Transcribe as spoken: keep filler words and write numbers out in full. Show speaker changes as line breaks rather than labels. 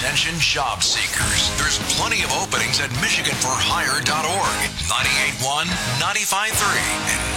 Attention job seekers. There's plenty of openings at Michigan for Hire dot org, ninety-eight point one, ninety-five point three, and